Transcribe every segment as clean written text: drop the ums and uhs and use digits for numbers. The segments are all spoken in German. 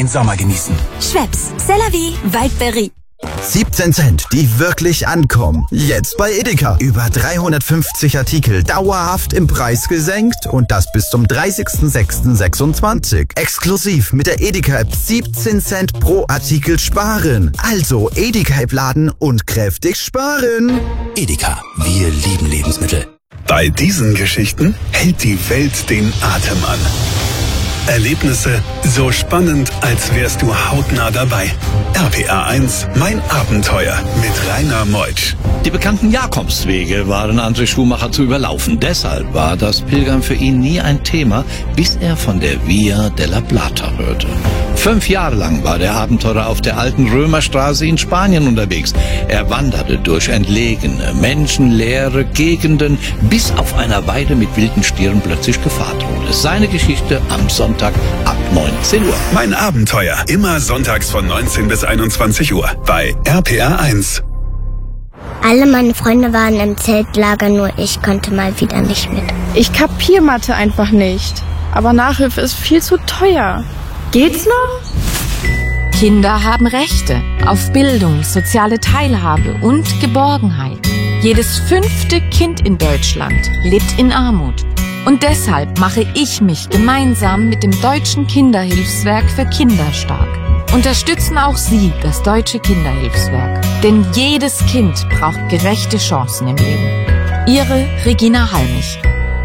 den Sommer genießen. Schweppes, c'est la vie, Waldberry. 17 Cent, die wirklich ankommen. Jetzt bei Edeka. Über 350 Artikel dauerhaft im Preis gesenkt und das bis zum 30.06.26. Exklusiv mit der Edeka-App 17 Cent pro Artikel sparen. Also Edeka-App laden und kräftig sparen. Edeka, wir lieben Lebensmittel. Bei diesen Geschichten hält die Welt den Atem an. Erlebnisse so spannend, als wärst du hautnah dabei. RPA 1, mein Abenteuer mit Rainer Meutsch. Die bekannten Jakobswege waren André Schumacher zu überlaufen. Deshalb war das Pilgern für ihn nie ein Thema, bis er von der Via della Plata hörte. 5 Jahre lang war der Abenteurer auf der alten Römerstraße in Spanien unterwegs. Er wanderte durch entlegene, menschenleere Gegenden, bis auf einer Weide mit wilden Stieren plötzlich Gefahr drohte. Seine Geschichte am Sonntag ab 19 Uhr. Mein Abenteuer, immer sonntags von 19 bis 21 Uhr bei RPA 1. Alle meine Freunde waren im Zeltlager, nur ich konnte mal wieder nicht mit. Ich kapier Mathe einfach nicht. Aber Nachhilfe ist viel zu teuer. Geht's noch? Kinder haben Rechte auf Bildung, soziale Teilhabe und Geborgenheit. Jedes 5. Kind in Deutschland lebt in Armut. Und deshalb mache ich mich gemeinsam mit dem Deutschen Kinderhilfswerk für Kinder stark. Unterstützen auch Sie das Deutsche Kinderhilfswerk. Denn jedes Kind braucht gerechte Chancen im Leben. Ihre Regina Halmich.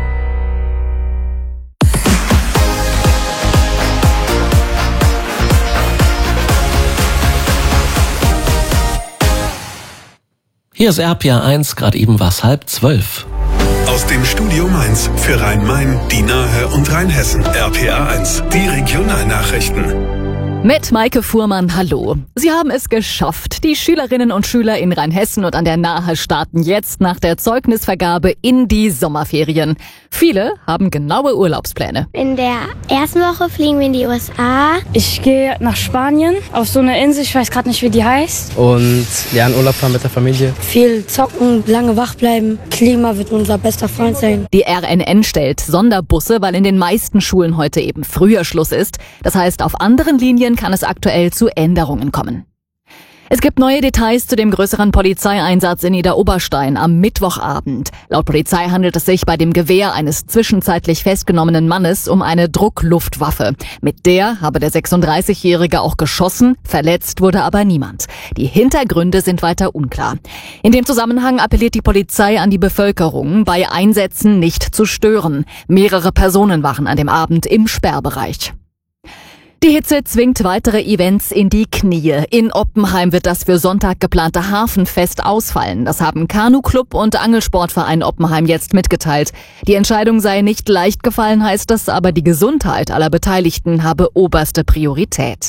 Hier ist RPA 1, gerade eben war es 11:30. Aus dem Studio Mainz für Rhein-Main, die Nahe und Rheinhessen. RPA 1, die Regionalnachrichten. Mit Maike Fuhrmann, hallo. Sie haben es geschafft. Die Schülerinnen und Schüler in Rheinhessen und an der Nahe starten jetzt nach der Zeugnisvergabe in die Sommerferien. Viele haben genaue Urlaubspläne. In der ersten Woche fliegen wir in die USA. Ich gehe nach Spanien auf so eine Insel, ich weiß gerade nicht, wie die heißt. Und ja, in Urlaub fahren mit der Familie. Viel zocken, lange wach bleiben. Klima wird unser bester Freund sein. Die RNN stellt Sonderbusse, weil in den meisten Schulen heute eben früher Schluss ist. Das heißt, auf anderen Linien kann es aktuell zu Änderungen kommen. Es gibt neue Details zu dem größeren Polizeieinsatz in Niederoberstein am Mittwochabend. Laut Polizei handelt es sich bei dem Gewehr eines zwischenzeitlich festgenommenen Mannes um eine Druckluftwaffe. Mit der habe der 36-Jährige auch geschossen, verletzt wurde aber niemand. Die Hintergründe sind weiter unklar. In dem Zusammenhang appelliert die Polizei an die Bevölkerung, bei Einsätzen nicht zu stören. Mehrere Personen waren an dem Abend im Sperrbereich. Die Hitze zwingt weitere Events in die Knie. In Oppenheim wird das für Sonntag geplante Hafenfest ausfallen. Das haben Kanu-Club und Angelsportverein Oppenheim jetzt mitgeteilt. Die Entscheidung sei nicht leicht gefallen, heißt es, aber die Gesundheit aller Beteiligten habe oberste Priorität.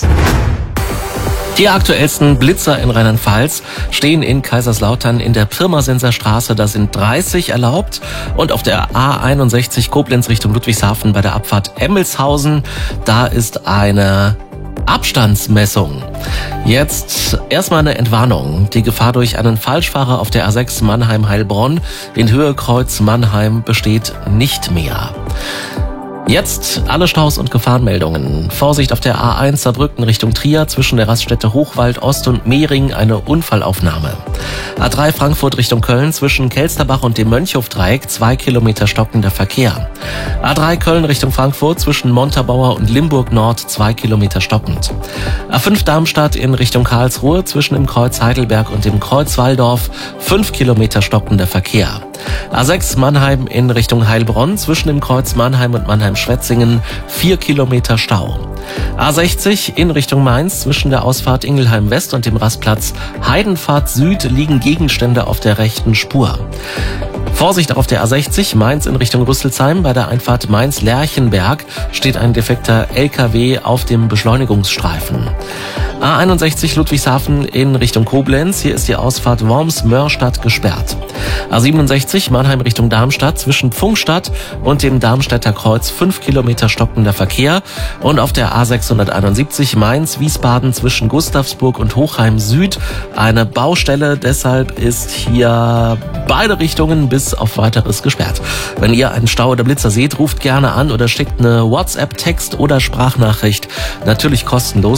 Die aktuellsten Blitzer in Rheinland-Pfalz stehen in Kaiserslautern in der Pirmasenser Straße. Da sind 30 erlaubt. Und auf der A61 Koblenz Richtung Ludwigshafen bei der Abfahrt Emmelshausen, da ist eine Abstandsmessung. Jetzt erstmal eine Entwarnung. Die Gefahr durch einen Falschfahrer auf der A6 Mannheim-Heilbronn in Höhe Kreuz Mannheim besteht nicht mehr. Jetzt alle Staus und Gefahrenmeldungen. Vorsicht auf der A1 Saarbrücken Richtung Trier zwischen der Raststätte Hochwald Ost und Mehring eine Unfallaufnahme. A3 Frankfurt Richtung Köln zwischen Kelsterbach und dem Mönchhofdreieck 2 Kilometer stockender Verkehr. A3 Köln Richtung Frankfurt zwischen Montabaur und Limburg Nord 2 Kilometer stockend. A5 Darmstadt in Richtung Karlsruhe zwischen dem Kreuz Heidelberg und dem Kreuz Walldorf 5 Kilometer stockender Verkehr. A6 Mannheim in Richtung Heilbronn zwischen dem Kreuz Mannheim und Mannheim-Schwetzingen 4 Kilometer Stau. A60 in Richtung Mainz zwischen der Ausfahrt Ingelheim West und dem Rastplatz Heidenfahrt Süd liegen Gegenstände auf der rechten Spur. Vorsicht auf der A60 Mainz in Richtung Rüsselsheim. Bei der Einfahrt Mainz-Lerchenberg steht ein defekter LKW auf dem Beschleunigungsstreifen. A61 Ludwigshafen in Richtung Koblenz. Hier ist die Ausfahrt Worms-Mörstadt gesperrt. A67 Mannheim Richtung Darmstadt zwischen Pfungstadt und dem Darmstädter Kreuz 5 Kilometer stockender Verkehr. Und auf der A671 Mainz-Wiesbaden zwischen Gustavsburg und Hochheim Süd eine Baustelle. Deshalb ist hier beide Richtungen bis auf weiteres gesperrt. Wenn ihr einen Stau oder Blitzer seht, ruft gerne an oder schickt eine WhatsApp, Text oder Sprachnachricht. Natürlich kostenlos.